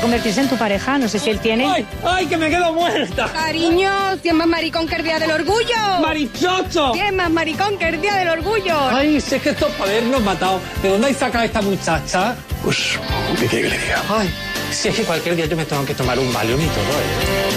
convertirse en tu pareja. No sé si él tiene. ¡Ay, ay, que me quedo muerta! Cariño, ¿quién más maricón que el día del orgullo? ¡Marichocho! ¿Quién más maricón que el día del orgullo? Ay, si es que esto es para habernos matado. ¿De dónde hay sacado a esta muchacha? Pues, ¿qué quiere que le diga? Ay, si es que cualquier día yo me tengo que tomar un Valium y todo, ¿eh?